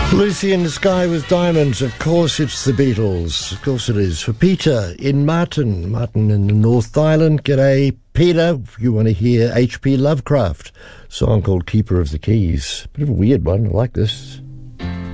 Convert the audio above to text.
Lucy in the Sky with Diamonds. Of course it's the Beatles. Of course it is. For Peter in Martin in the North Island. G'day, Peter. If you want to hear H.P. Lovecraft, song called Keeper of the Keys. Bit of a weird one. I like this.